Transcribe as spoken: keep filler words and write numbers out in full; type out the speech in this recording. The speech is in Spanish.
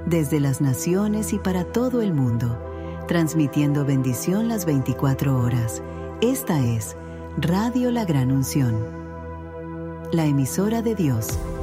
desde las naciones y para todo el mundo, transmitiendo bendición las veinticuatro horas. Esta es Radio La Gran Unción, la emisora de Dios